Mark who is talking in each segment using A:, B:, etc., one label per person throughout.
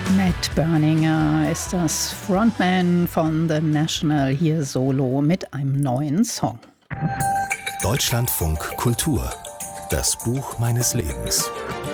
A: Matt Berninger ist das Frontman von The National hier solo mit einem neuen Song.
B: Deutschlandfunk Kultur. Das Buch meines Lebens.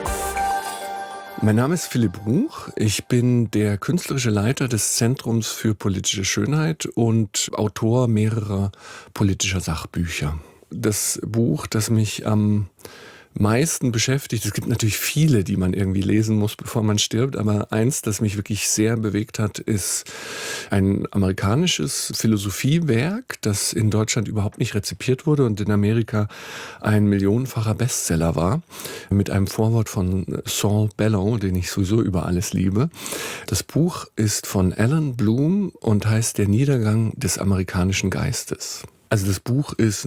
C: Mein Name ist Philipp Ruch. Ich bin der künstlerische Leiter des Zentrums für politische Schönheit und Autor mehrerer politischer Sachbücher. Das Buch, das mich am meisten beschäftigt, es gibt natürlich viele, die man irgendwie lesen muss, bevor man stirbt, aber eins, das mich wirklich sehr bewegt hat, ist ein amerikanisches Philosophiewerk, das in Deutschland überhaupt nicht rezipiert wurde und in Amerika ein millionenfacher Bestseller war, mit einem Vorwort von Saul Bellow, den ich sowieso über alles liebe. Das Buch ist von Alan Bloom und heißt Der Niedergang des amerikanischen Geistes. Also das Buch ist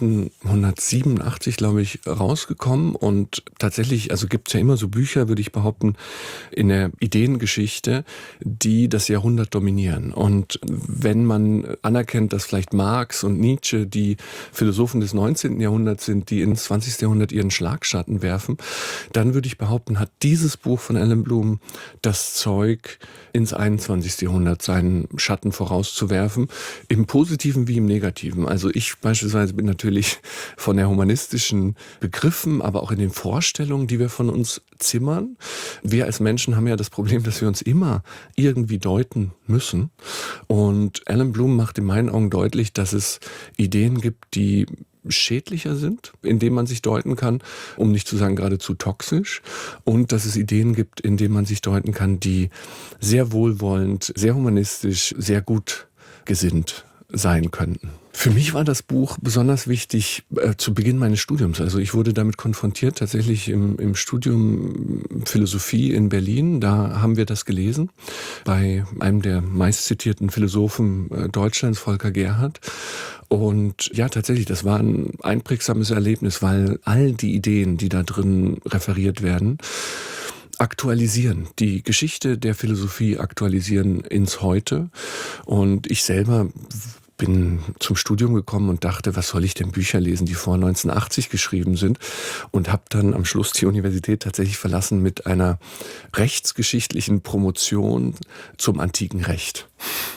C: 1987, glaube ich, rausgekommen und tatsächlich, also gibt es ja immer so Bücher, würde ich behaupten, in der Ideengeschichte, die das Jahrhundert dominieren. Und wenn man anerkennt, dass vielleicht Marx und Nietzsche die Philosophen des 19. Jahrhunderts sind, die ins 20. Jahrhundert ihren Schlagschatten werfen, dann würde ich behaupten, hat dieses Buch von Alan Bloom das Zeug, ins 21. Jahrhundert seinen Schatten vorauszuwerfen, im Positiven wie im Negativen. Also ich beispielsweise bin natürlich von der humanistischen Begriffen, aber auch in den Vorstellungen, die wir von uns zimmern. Wir als Menschen haben ja das Problem, dass wir uns immer irgendwie deuten müssen. Und Alan Bloom macht in meinen Augen deutlich, dass es Ideen gibt, die schädlicher sind, indem man sich deuten kann, um nicht zu sagen geradezu toxisch, und dass es Ideen gibt, in denen man sich deuten kann, die sehr wohlwollend, sehr humanistisch, sehr gut gesinnt sein könnten. Für mich war das Buch besonders wichtig zu Beginn meines Studiums. Also ich wurde damit konfrontiert, tatsächlich im Studium Philosophie in Berlin. Da haben wir das gelesen, bei einem der meistzitierten Philosophen Deutschlands, Volker Gerhardt. Und ja, tatsächlich, das war ein einprägsames Erlebnis, weil all die Ideen, die da drin referiert werden, aktualisieren, die Geschichte der Philosophie aktualisieren ins Heute. Und ich selber bin zum Studium gekommen und dachte, was soll ich denn Bücher lesen, die vor 1980 geschrieben sind, und habe dann am Schluss die Universität tatsächlich verlassen mit einer rechtsgeschichtlichen Promotion zum antiken Recht.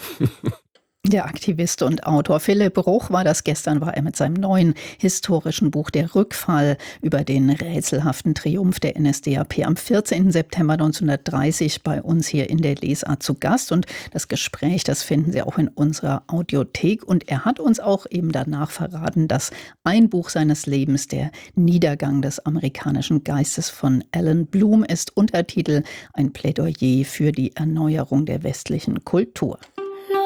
A: Der Aktivist und Autor Philipp Ruch war das. Gestern war er mit seinem neuen historischen Buch Der Rückfall über den rätselhaften Triumph der NSDAP am 14. September 1930 bei uns hier in der Lesart zu Gast. Und das Gespräch, das finden Sie auch in unserer Audiothek. Und er hat uns auch eben danach verraten, dass ein Buch seines Lebens Der Niedergang des amerikanischen Geistes von Alan Bloom ist. Untertitel: Ein Plädoyer für die Erneuerung der westlichen Kultur.